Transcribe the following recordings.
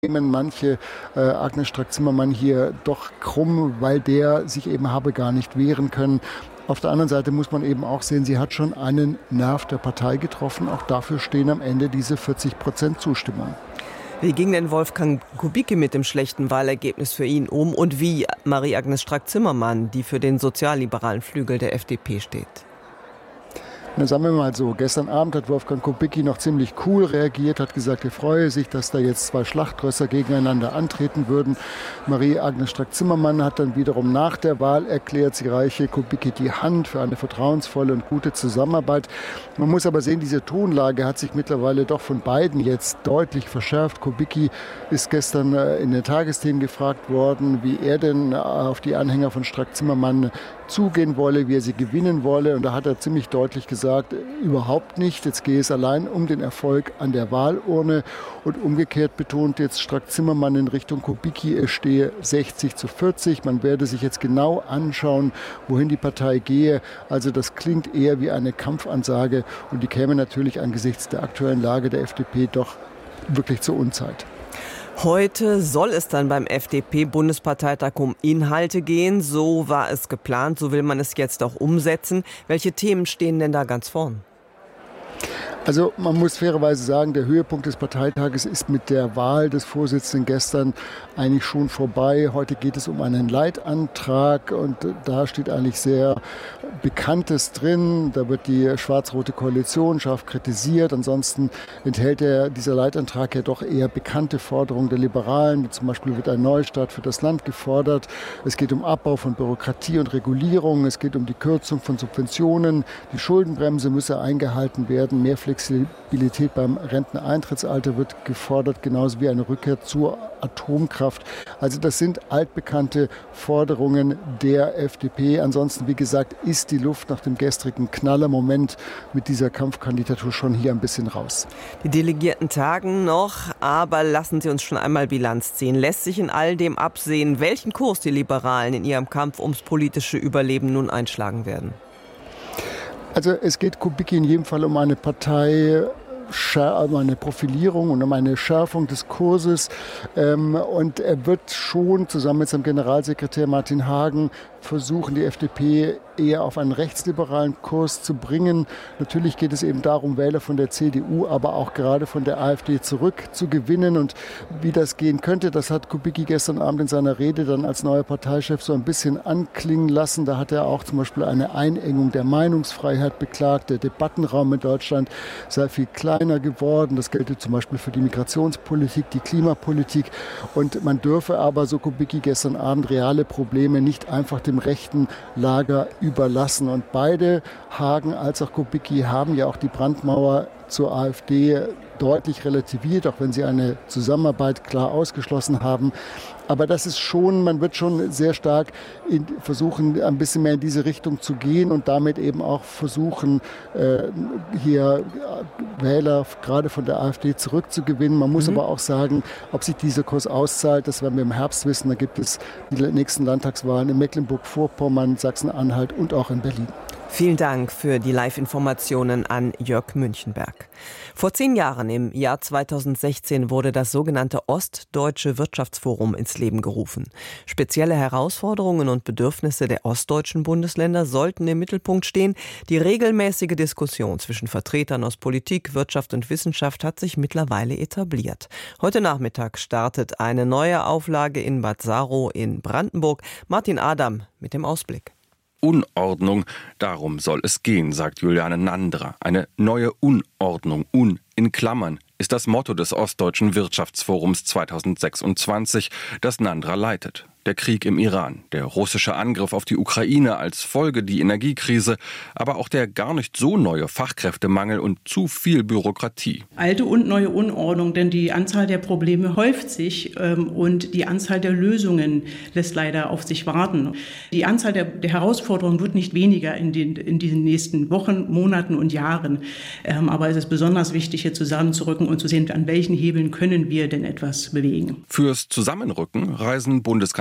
manche Agnes Strack-Zimmermann hier doch krumm, weil der sich eben habe gar nicht wehren können. Auf der anderen Seite muss man eben auch sehen, sie hat schon einen Nerv der Partei getroffen. Auch dafür stehen am Ende diese 40% Zustimmung. Wie ging denn Wolfgang Kubicki mit dem schlechten Wahlergebnis für ihn um und wie Marie-Agnes Strack-Zimmermann, die für den sozialliberalen Flügel der FDP steht? Na, sagen wir mal so, gestern Abend hat Wolfgang Kubicki noch ziemlich cool reagiert, hat gesagt, er freue sich, dass da jetzt zwei Schlachtrösser gegeneinander antreten würden. Marie-Agnes Strack-Zimmermann hat dann wiederum nach der Wahl erklärt, sie reiche Kubicki die Hand für eine vertrauensvolle und gute Zusammenarbeit. Man muss aber sehen, diese Tonlage hat sich mittlerweile doch von beiden jetzt deutlich verschärft. Kubicki ist gestern in den Tagesthemen gefragt worden, wie er denn auf die Anhänger von Strack-Zimmermann zugehen wolle, wie er sie gewinnen wolle. Und da hat er ziemlich deutlich gesagt, überhaupt nicht. Jetzt gehe es allein um den Erfolg an der Wahlurne. Und umgekehrt betont jetzt Strack-Zimmermann in Richtung Kubicki, es stehe 60-40. Man werde sich jetzt genau anschauen, wohin die Partei gehe. Also das klingt eher wie eine Kampfansage. Und die käme natürlich angesichts der aktuellen Lage der FDP doch wirklich zur Unzeit. Heute soll es dann beim FDP-Bundesparteitag um Inhalte gehen. So war es geplant, so will man es jetzt auch umsetzen. Welche Themen stehen denn da ganz vorn? Also man muss fairerweise sagen, der Höhepunkt des Parteitages ist mit der Wahl des Vorsitzenden gestern eigentlich schon vorbei. Heute geht es um einen Leitantrag und da steht eigentlich sehr Bekanntes drin. Da wird die schwarz-rote Koalition scharf kritisiert. Ansonsten enthält dieser Leitantrag ja doch eher bekannte Forderungen der Liberalen. Zum Beispiel wird ein Neustart für das Land gefordert. Es geht um Abbau von Bürokratie und Regulierung. Es geht um die Kürzung von Subventionen. Die Schuldenbremse müsse eingehalten werden. Mehr Flexibilität beim Renteneintrittsalter wird gefordert, genauso wie eine Rückkehr zur Atomkraft. Also das sind altbekannte Forderungen der FDP. Ansonsten, wie gesagt, ist die Luft nach dem gestrigen Knallermoment mit dieser Kampfkandidatur schon hier ein bisschen raus. Die Delegierten tagen noch, aber lassen Sie uns schon einmal Bilanz ziehen. Lässt sich in all dem absehen, welchen Kurs die Liberalen in ihrem Kampf ums politische Überleben nun einschlagen werden? Also es geht Kubicki in jedem Fall um eine Partei, um eine Profilierung und um eine Schärfung des Kurses. Und er wird schon zusammen mit seinem Generalsekretär Martin Hagen versuchen, die FDP eher auf einen rechtsliberalen Kurs zu bringen. Natürlich geht es eben darum, Wähler von der CDU, aber auch gerade von der AfD zurückzugewinnen. Und wie das gehen könnte, das hat Kubicki gestern Abend in seiner Rede dann als neuer Parteichef so ein bisschen anklingen lassen. Da hat er auch zum Beispiel eine Einengung der Meinungsfreiheit beklagt. Der Debattenraum in Deutschland sei viel kleiner geworden. Das gelte zum Beispiel für die Migrationspolitik, die Klimapolitik. Und man dürfe aber, so Kubicki gestern Abend, reale Probleme nicht einfach dem rechten Lager überlassen. Und beide, Hagen als auch Kubicki, haben ja auch die Brandmauer zur AfD deutlich relativiert, auch wenn sie eine Zusammenarbeit klar ausgeschlossen haben. Aber das ist schon, man wird schon sehr stark versuchen, ein bisschen mehr in diese Richtung zu gehen und damit eben auch versuchen, hier Wähler gerade von der AfD zurückzugewinnen. Man muss aber auch sagen, ob sich dieser Kurs auszahlt, das werden wir im Herbst wissen. Da gibt es die nächsten Landtagswahlen in Mecklenburg-Vorpommern, Sachsen-Anhalt und auch in Berlin. Vielen Dank für die Live-Informationen an Jörg Münchenberg. Vor 10 Jahren, im Jahr 2016, wurde das sogenannte Ostdeutsche Wirtschaftsforum ins Leben gerufen. Spezielle Herausforderungen und Bedürfnisse der ostdeutschen Bundesländer sollten im Mittelpunkt stehen. Die regelmäßige Diskussion zwischen Vertretern aus Politik, Wirtschaft und Wissenschaft hat sich mittlerweile etabliert. Heute Nachmittag startet eine neue Auflage in Bad Saro in Brandenburg. Martin Adam mit dem Ausblick. Unordnung, darum soll es gehen, sagt Juliane Nandra. Eine neue Unordnung, in Klammern, ist das Motto des Ostdeutschen Wirtschaftsforums 2026, das Nandra leitet. Der Krieg im Iran, der russische Angriff auf die Ukraine als Folge die Energiekrise, aber auch der gar nicht so neue Fachkräftemangel und zu viel Bürokratie. Alte und neue Unordnung, denn die Anzahl der Probleme häuft sich und die Anzahl der Lösungen lässt leider auf sich warten. Die Anzahl der Herausforderungen wird nicht weniger in diesen nächsten Wochen, Monaten und Jahren. Aber es ist besonders wichtig, hier zusammenzurücken und zu sehen, an welchen Hebeln können wir denn etwas bewegen. Fürs Zusammenrücken reisen Bundeskanzler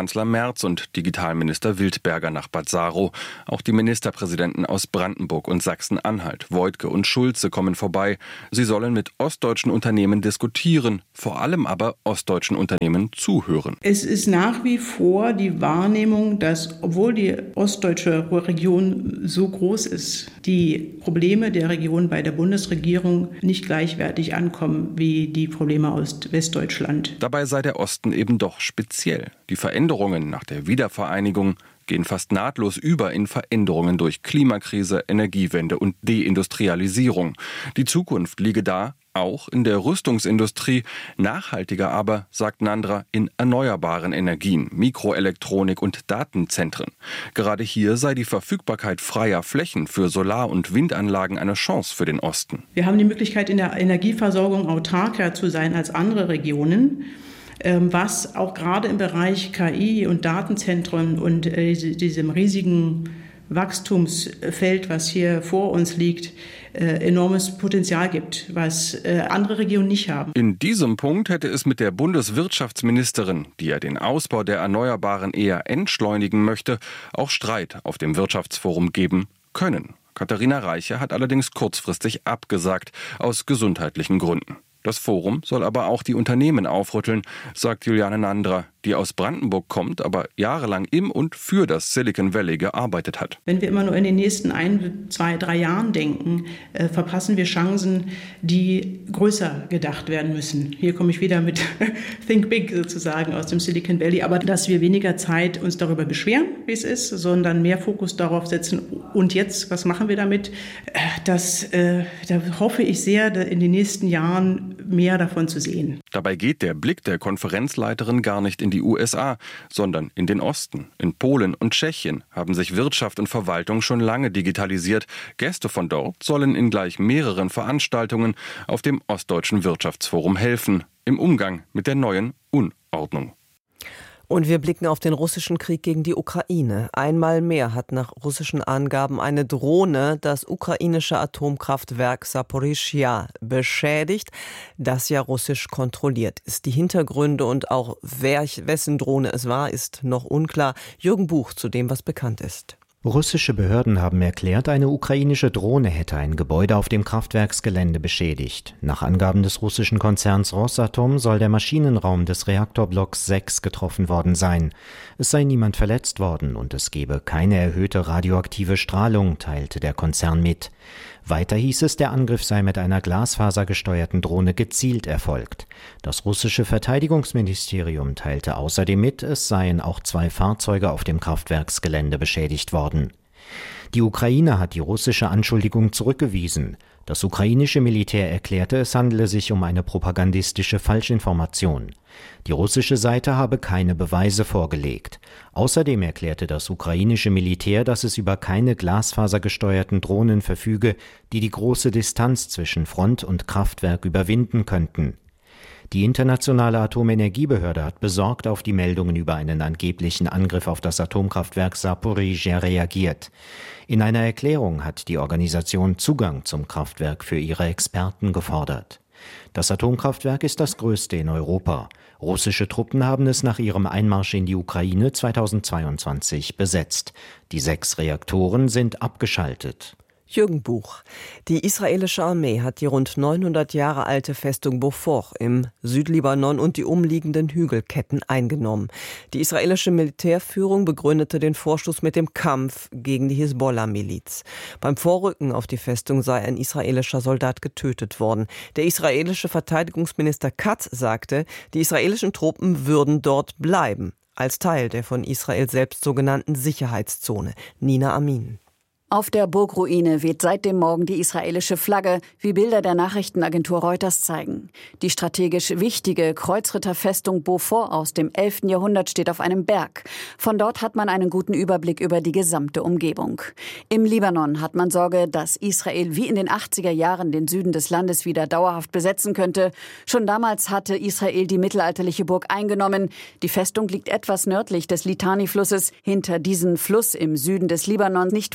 Bundeskanzler Merz und Digitalminister Wildberger nach Bad Saro. Auch die Ministerpräsidenten aus Brandenburg und Sachsen-Anhalt, Woidke und Schulze, kommen vorbei. Sie sollen mit ostdeutschen Unternehmen diskutieren, vor allem aber ostdeutschen Unternehmen zuhören. Es ist nach wie vor die Wahrnehmung, dass, obwohl die ostdeutsche Region so groß ist, die Probleme der Region bei der Bundesregierung nicht gleichwertig ankommen wie die Probleme aus Westdeutschland. Dabei sei der Osten eben doch speziell. Die Veränderungen nach der Wiedervereinigung gehen fast nahtlos über in Veränderungen durch Klimakrise, Energiewende und Deindustrialisierung. Die Zukunft liege da, auch in der Rüstungsindustrie, nachhaltiger aber, sagt Nandra, in erneuerbaren Energien, Mikroelektronik und Datenzentren. Gerade hier sei die Verfügbarkeit freier Flächen für Solar- und Windanlagen eine Chance für den Osten. Wir haben die Möglichkeit, in der Energieversorgung autarker zu sein als andere Regionen, was auch gerade im Bereich KI und Datenzentren und diesem riesigen Wachstumsfeld, was hier vor uns liegt, enormes Potenzial gibt, was andere Regionen nicht haben. In diesem Punkt hätte es mit der Bundeswirtschaftsministerin, die ja den Ausbau der Erneuerbaren eher entschleunigen möchte, auch Streit auf dem Wirtschaftsforum geben können. Katharina Reiche hat allerdings kurzfristig abgesagt, aus gesundheitlichen Gründen. Das Forum soll aber auch die Unternehmen aufrütteln, sagt Juliane Nandra, die aus Brandenburg kommt, aber jahrelang im und für das Silicon Valley gearbeitet hat. Wenn wir immer nur in den nächsten 1, 2, 3 Jahren denken, verpassen wir Chancen, die größer gedacht werden müssen. Hier komme ich wieder mit Think Big sozusagen aus dem Silicon Valley, aber dass wir weniger Zeit uns darüber beschweren, wie es ist, sondern mehr Fokus darauf setzen. Und jetzt, was machen wir damit? Da hoffe ich sehr, in den nächsten Jahren mehr davon zu sehen. Dabei geht der Blick der Konferenzleiterin gar nicht in die USA, sondern in den Osten. In Polen und Tschechien haben sich Wirtschaft und Verwaltung schon lange digitalisiert. Gäste von dort sollen in gleich mehreren Veranstaltungen auf dem Ostdeutschen Wirtschaftsforum helfen, im Umgang mit der neuen Unordnung. Und wir blicken auf den russischen Krieg gegen die Ukraine. Einmal mehr hat nach russischen Angaben eine Drohne das ukrainische Atomkraftwerk Saporischschja beschädigt, das ja russisch kontrolliert ist. Die Hintergründe und auch wessen Drohne es war, ist noch unklar. Jürgen Buch zu dem, was bekannt ist. Russische Behörden haben erklärt, eine ukrainische Drohne hätte ein Gebäude auf dem Kraftwerksgelände beschädigt. Nach Angaben des russischen Konzerns Rosatom soll der Maschinenraum des Reaktorblocks 6 getroffen worden sein. Es sei niemand verletzt worden und es gebe keine erhöhte radioaktive Strahlung, teilte der Konzern mit. Weiter hieß es, der Angriff sei mit einer glasfasergesteuerten Drohne gezielt erfolgt. Das russische Verteidigungsministerium teilte außerdem mit, es seien auch 2 Fahrzeuge auf dem Kraftwerksgelände beschädigt worden. Die Ukraine hat die russische Anschuldigung zurückgewiesen. Das ukrainische Militär erklärte, es handele sich um eine propagandistische Falschinformation. Die russische Seite habe keine Beweise vorgelegt. Außerdem erklärte das ukrainische Militär, dass es über keine glasfasergesteuerten Drohnen verfüge, die die große Distanz zwischen Front und Kraftwerk überwinden könnten. Die internationale Atomenergiebehörde hat besorgt auf die Meldungen über einen angeblichen Angriff auf das Atomkraftwerk Saporischschja reagiert. In einer Erklärung hat die Organisation Zugang zum Kraftwerk für ihre Experten gefordert. Das Atomkraftwerk ist das größte in Europa. Russische Truppen haben es nach ihrem Einmarsch in die Ukraine 2022 besetzt. Die 6 Reaktoren sind abgeschaltet. Jürgen Buch. Die israelische Armee hat die rund 900 Jahre alte Festung Beaufort im Südlibanon und die umliegenden Hügelketten eingenommen. Die israelische Militärführung begründete den Vorstoß mit dem Kampf gegen die Hisbollah-Miliz. Beim Vorrücken auf die Festung sei ein israelischer Soldat getötet worden. Der israelische Verteidigungsminister Katz sagte, die israelischen Truppen würden dort bleiben, als Teil der von Israel selbst sogenannten Sicherheitszone. Nina Amin. Auf der Burgruine weht seit dem Morgen die israelische Flagge, wie Bilder der Nachrichtenagentur Reuters zeigen. Die strategisch wichtige Kreuzritterfestung Beaufort aus dem 11. Jahrhundert steht auf einem Berg. Von dort hat man einen guten Überblick über die gesamte Umgebung. Im Libanon hat man Sorge, dass Israel wie in den 80er Jahren den Süden des Landes wieder dauerhaft besetzen könnte. Schon damals hatte Israel die mittelalterliche Burg eingenommen. Die Festung liegt etwas nördlich des Litani-Flusses. Hinter diesem Fluss im Süden des Libanon, nicht weit von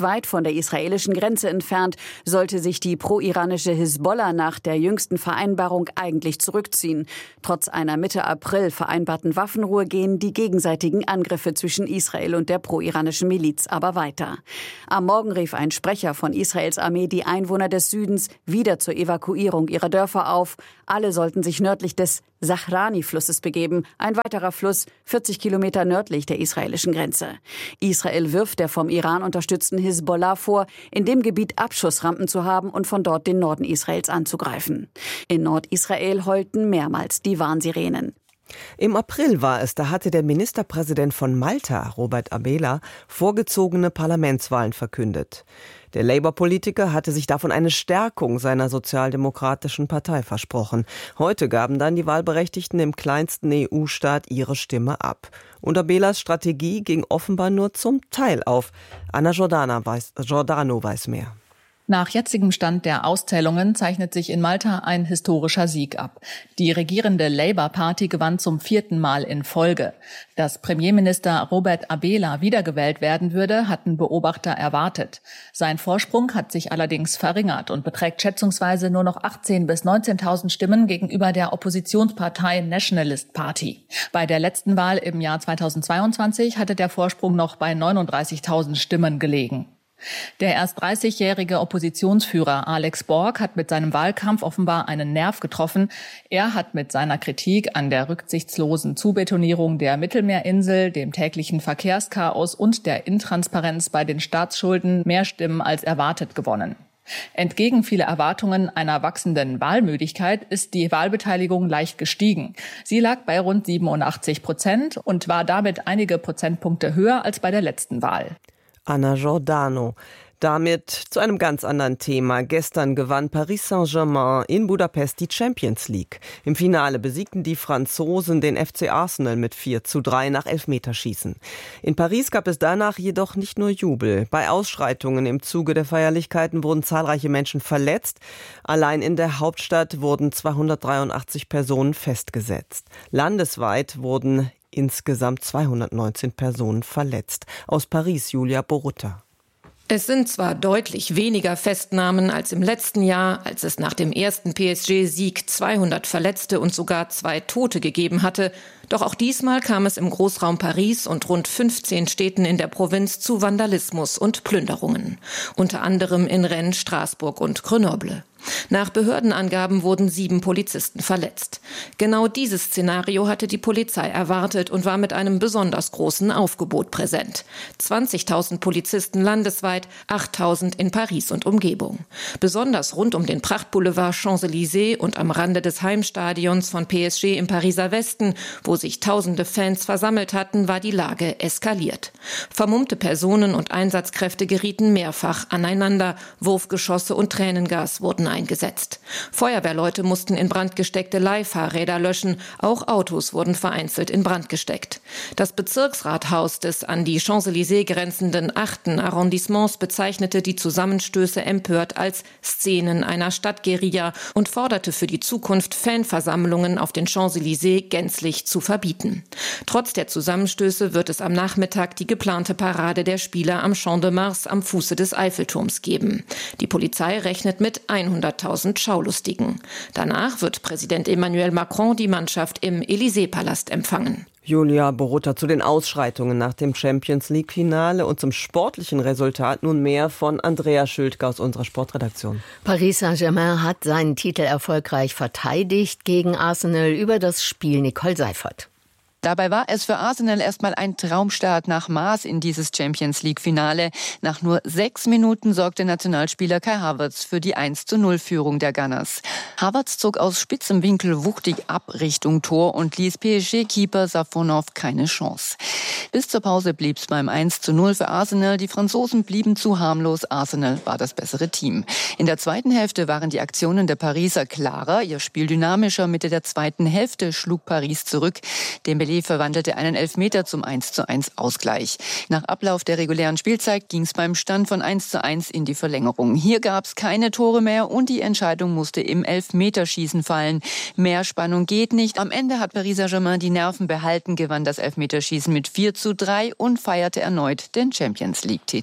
der israelischen Grenze entfernt, sollte sich die pro-iranische Hisbollah nach der jüngsten Vereinbarung eigentlich zurückziehen. Trotz einer Mitte April vereinbarten Waffenruhe gehen die gegenseitigen Angriffe zwischen Israel und der pro-iranischen Miliz aber weiter. Am Morgen rief ein Sprecher von Israels Armee die Einwohner des Südens wieder zur Evakuierung ihrer Dörfer auf. Alle sollten sich nördlich des Zahrani-Flusses begeben, ein weiterer Fluss 40 Kilometer nördlich der israelischen Grenze. Israel wirft der vom Iran unterstützten Hisbollah vor, in dem Gebiet Abschussrampen zu haben und von dort den Norden Israels anzugreifen. In Nordisrael heulten mehrmals die Warnsirenen. Im April war es, da hatte der Ministerpräsident von Malta, Robert Abela, vorgezogene Parlamentswahlen verkündet. Der Labour-Politiker hatte sich davon eine Stärkung seiner sozialdemokratischen Partei versprochen. Heute gaben dann die Wahlberechtigten im kleinsten EU-Staat ihre Stimme ab. Und Abelas Strategie ging offenbar nur zum Teil auf. Anna Giordano weiß mehr. Nach jetzigem Stand der Auszählungen zeichnet sich in Malta ein historischer Sieg ab. Die regierende Labour Party gewann zum 4. Mal in Folge. Dass Premierminister Robert Abela wiedergewählt werden würde, hatten Beobachter erwartet. Sein Vorsprung hat sich allerdings verringert und beträgt schätzungsweise nur noch 18.000 bis 19.000 Stimmen gegenüber der Oppositionspartei Nationalist Party. Bei der letzten Wahl im Jahr 2022 hatte der Vorsprung noch bei 39.000 Stimmen gelegen. Der erst 30-jährige Oppositionsführer Alex Borg hat mit seinem Wahlkampf offenbar einen Nerv getroffen. Er hat mit seiner Kritik an der rücksichtslosen Zubetonierung der Mittelmeerinsel, dem täglichen Verkehrschaos und der Intransparenz bei den Staatsschulden mehr Stimmen als erwartet gewonnen. Entgegen vieler Erwartungen einer wachsenden Wahlmüdigkeit ist die Wahlbeteiligung leicht gestiegen. Sie lag bei rund 87% und war damit einige Prozentpunkte höher als bei der letzten Wahl. Anna Giordano. Damit zu einem ganz anderen Thema. Gestern gewann Paris Saint-Germain in Budapest die Champions League. Im Finale besiegten die Franzosen den FC Arsenal mit 4:3 nach Elfmeterschießen. In Paris gab es danach jedoch nicht nur Jubel. Bei Ausschreitungen im Zuge der Feierlichkeiten wurden zahlreiche Menschen verletzt. Allein in der Hauptstadt wurden 283 Personen festgesetzt. Landesweit wurden insgesamt 219 Personen verletzt. Aus Paris, Julia Borutta. Es sind zwar deutlich weniger Festnahmen als im letzten Jahr, als es nach dem ersten PSG-Sieg 200 Verletzte und sogar 2 Tote gegeben hatte. Doch auch diesmal kam es im Großraum Paris und rund 15 Städten in der Provinz zu Vandalismus und Plünderungen. Unter anderem in Rennes, Straßburg und Grenoble. Nach Behördenangaben wurden 7 Polizisten verletzt. Genau dieses Szenario hatte die Polizei erwartet und war mit einem besonders großen Aufgebot präsent. 20.000 Polizisten landesweit, 8.000 in Paris und Umgebung. Besonders rund um den Prachtboulevard Champs-Élysées und am Rande des Heimstadions von PSG im Pariser Westen, wo sich tausende Fans versammelt hatten, war die Lage eskaliert. Vermummte Personen und Einsatzkräfte gerieten mehrfach aneinander. Wurfgeschosse und Tränengas wurden eingesetzt. Feuerwehrleute mussten in Brand gesteckte Leihfahrräder löschen. Auch Autos wurden vereinzelt in Brand gesteckt. Das Bezirksrathaus des an die Champs-Élysées grenzenden 8. Arrondissements bezeichnete die Zusammenstöße empört als Szenen einer Stadtguerilla und forderte für die Zukunft Fanversammlungen auf den Champs-Élysées gänzlich zu verbieten. Trotz der Zusammenstöße wird es am Nachmittag die geplante Parade der Spieler am Champ de Mars am Fuße des Eiffelturms geben. Die Polizei rechnet mit 100.000 Schaulustigen. Danach wird Präsident Emmanuel Macron die Mannschaft im Élysée-Palast empfangen. Julia Borutta zu den Ausschreitungen nach dem Champions-League-Finale und zum sportlichen Resultat nun mehr von Andrea Schildke aus unserer Sportredaktion. Paris Saint-Germain hat seinen Titel erfolgreich verteidigt gegen Arsenal. Über das Spiel Nicole Seifert. Dabei war es für Arsenal erstmal ein Traumstart nach Maß in dieses Champions-League-Finale. Nach nur 6 Minuten sorgte Nationalspieler Kai Havertz für die 1:0-Führung der Gunners. Havertz zog aus spitzem Winkel wuchtig ab Richtung Tor und ließ PSG-Keeper Safonov keine Chance. Bis zur Pause blieb es beim 1:0 für Arsenal. Die Franzosen blieben zu harmlos. Arsenal war das bessere Team. In der zweiten Hälfte waren die Aktionen der Pariser klarer, ihr Spiel dynamischer. Mitte der zweiten Hälfte schlug Paris zurück. Dembélé verwandelte einen Elfmeter zum 1:1 Ausgleich. Nach Ablauf der regulären Spielzeit ging es beim Stand von 1:1 in die Verlängerung. Hier gab es keine Tore mehr und die Entscheidung musste im Elfmeterschießen fallen. Mehr Spannung geht nicht. Am Ende hat Paris Saint-Germain die Nerven behalten, gewann das Elfmeterschießen mit 4:3 und feierte erneut den Champions-League-Titel.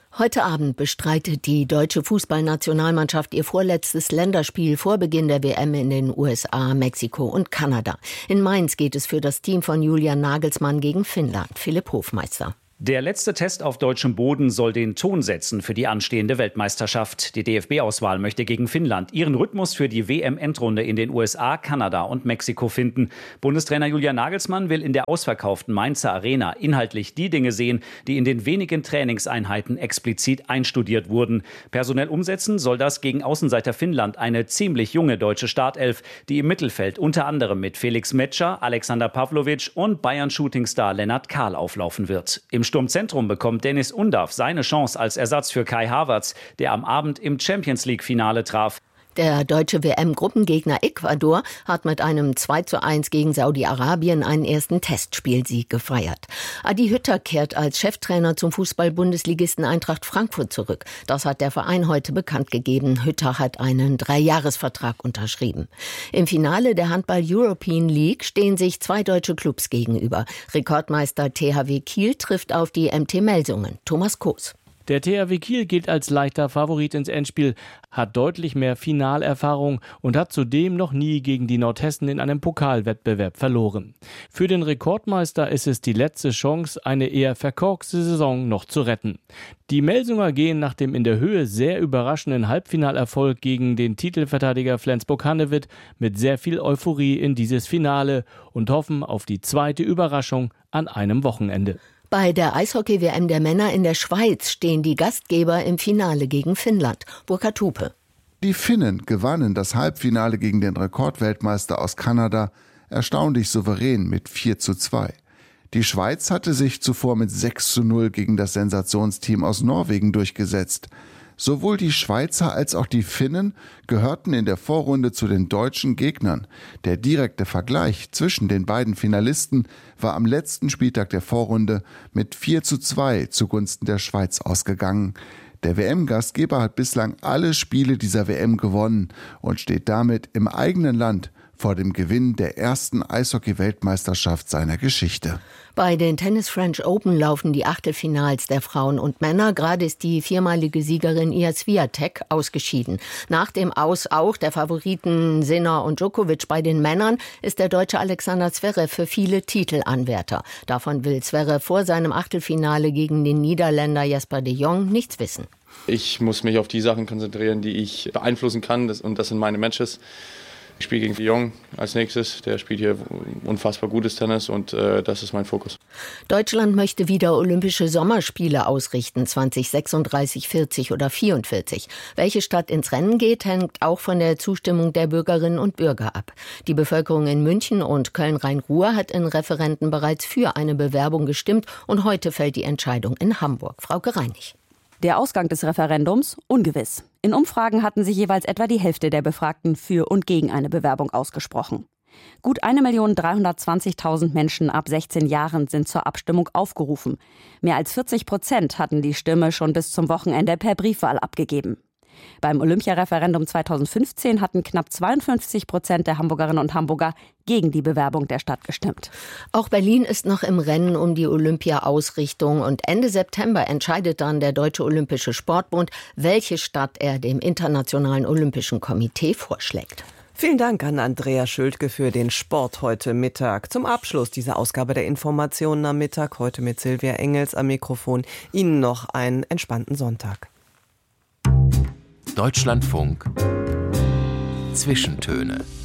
Heute Abend bestreitet die deutsche Fußballnationalmannschaft ihr vorletztes Länderspiel vor Beginn der WM in den USA, Mexiko und Kanada. In Mainz geht es für das Team von Julian Nagelsmann gegen Finnland. Philipp Hofmeister. Der letzte Test auf deutschem Boden soll den Ton setzen für die anstehende Weltmeisterschaft. Die DFB-Auswahl möchte gegen Finnland ihren Rhythmus für die WM-Endrunde in den USA, Kanada und Mexiko finden. Bundestrainer Julian Nagelsmann will in der ausverkauften Mainzer Arena inhaltlich die Dinge sehen, die in den wenigen Trainingseinheiten explizit einstudiert wurden. Personell umsetzen soll das gegen Außenseiter Finnland eine ziemlich junge deutsche Startelf, die im Mittelfeld unter anderem mit Felix Metscher, Alexander Pavlovic und Bayern-Shootingstar Lennart Kahl auflaufen wird. Im Sturmzentrum bekommt Dennis Undav seine Chance als Ersatz für Kai Havertz, der am Abend im Champions-League-Finale traf. Der deutsche WM-Gruppengegner Ecuador hat mit einem 2:1 gegen Saudi-Arabien einen ersten Testspielsieg gefeiert. Adi Hütter kehrt als Cheftrainer zum Fußball-Bundesligisten Eintracht Frankfurt zurück. Das hat der Verein heute bekannt gegeben. Hütter hat einen 3-Jahres-Vertrag unterschrieben. Im Finale der Handball-European League stehen sich 2 deutsche Clubs gegenüber. Rekordmeister THW Kiel trifft auf die MT Melsungen. Thomas Koos. Der THW Kiel gilt als leichter Favorit ins Endspiel, hat deutlich mehr Finalerfahrung und hat zudem noch nie gegen die Nordhessen in einem Pokalwettbewerb verloren. Für den Rekordmeister ist es die letzte Chance, eine eher verkorkste Saison noch zu retten. Die Melsunger gehen nach dem in der Höhe sehr überraschenden Halbfinalerfolg gegen den Titelverteidiger Flensburg-Handewitt mit sehr viel Euphorie in dieses Finale und hoffen auf die zweite Überraschung an einem Wochenende. Bei der Eishockey-WM der Männer in der Schweiz stehen die Gastgeber im Finale gegen Finnland. Burkhard Hupe. Die Finnen gewannen das Halbfinale gegen den Rekordweltmeister aus Kanada erstaunlich souverän mit 4:2. Die Schweiz hatte sich zuvor mit 6:0 gegen das Sensationsteam aus Norwegen durchgesetzt. Sowohl die Schweizer als auch die Finnen gehörten in der Vorrunde zu den deutschen Gegnern. Der direkte Vergleich zwischen den beiden Finalisten war am letzten Spieltag der Vorrunde mit 4:2 zugunsten der Schweiz ausgegangen. Der WM-Gastgeber hat bislang alle Spiele dieser WM gewonnen und steht damit im eigenen Land vor dem Gewinn der ersten Eishockey-Weltmeisterschaft seiner Geschichte. Bei den Tennis French Open laufen die Achtelfinals der Frauen und Männer. Gerade ist die viermalige Siegerin Iga Swiatek ausgeschieden. Nach dem Aus auch der Favoriten Sinner und Djokovic bei den Männern ist der Deutsche Alexander Zverev für viele Titelanwärter. Davon will Zverev vor seinem Achtelfinale gegen den Niederländer Jesper de Jong nichts wissen. Ich muss mich auf die Sachen konzentrieren, die ich beeinflussen kann, und das sind meine Matches. Ich spiele gegen de Jong als nächstes, der spielt hier unfassbar gutes Tennis und das ist mein Fokus. Deutschland möchte wieder Olympische Sommerspiele ausrichten, 2036, 40 oder 44. Welche Stadt ins Rennen geht, hängt auch von der Zustimmung der Bürgerinnen und Bürger ab. Die Bevölkerung in München und Köln-Rhein-Ruhr hat in Referenden bereits für eine Bewerbung gestimmt und heute fällt die Entscheidung in Hamburg. Frauke Reinig. Der Ausgang des Referendums ungewiss. In Umfragen hatten sich jeweils etwa die Hälfte der Befragten für und gegen eine Bewerbung ausgesprochen. Gut 1.320.000 Menschen ab 16 Jahren sind zur Abstimmung aufgerufen. Mehr als 40% hatten die Stimme schon bis zum Wochenende per Briefwahl abgegeben. Beim Olympiareferendum 2015 hatten knapp 52% der Hamburgerinnen und Hamburger gegen die Bewerbung der Stadt gestimmt. Auch Berlin ist noch im Rennen um die Olympia-Ausrichtung und Ende September entscheidet dann der Deutsche Olympische Sportbund, welche Stadt er dem Internationalen Olympischen Komitee vorschlägt. Vielen Dank an Andrea Schültke für den Sport heute Mittag. Zum Abschluss dieser Ausgabe der Informationen am Mittag, heute mit Silvia Engels am Mikrofon. Ihnen noch einen entspannten Sonntag. Deutschlandfunk Zwischentöne